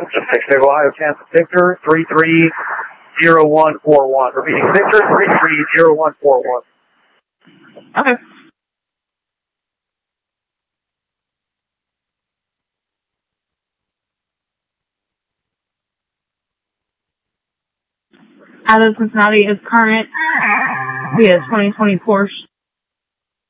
Victor, Ohio, Kansas, Victor, 330141. Repeating, Victor, 330141. Okay. Out of Cincinnati is current. We have 2020 Porsche